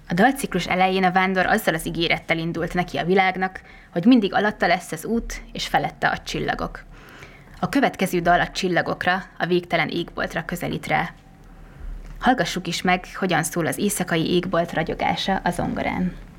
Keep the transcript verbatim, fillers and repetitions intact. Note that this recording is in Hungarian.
A dalciklus elején a vándor azzal az ígérettel indult neki a világnak, hogy mindig alatta lesz az út, és felette a csillagok. A következő dal a csillagokra, a végtelen égboltra közelít rá. Hallgassuk is meg, hogyan szól az éjszakai égbolt ragyogása a zongorán.